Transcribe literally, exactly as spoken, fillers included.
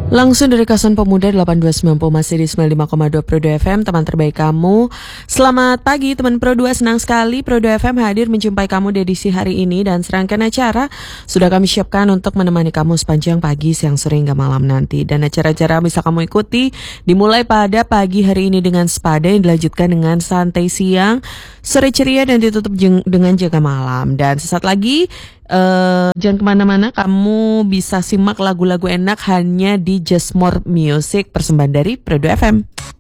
Langsung dari Kawasan Pemuda delapan dua sembilan puluh masih di sembilan puluh lima koma dua Pro dua F M, teman terbaik kamu. Selamat pagi teman Pro dua, senang sekali Pro dua F M hadir menjumpai kamu di edisi hari ini dan serangkaian acara sudah kami siapkan untuk menemani kamu sepanjang pagi, siang, sore hingga malam nanti. Dan acara-acara bisa kamu ikuti dimulai pada pagi hari ini dengan Sepada yang dilanjutkan dengan Santai Siang, Sore Ceria dan ditutup jeng- dengan Jaga Malam. Dan sesaat lagi Uh, jangan kemana-mana, kamu bisa simak lagu-lagu enak hanya di Just More Music, persembahan dari Pro dua F M.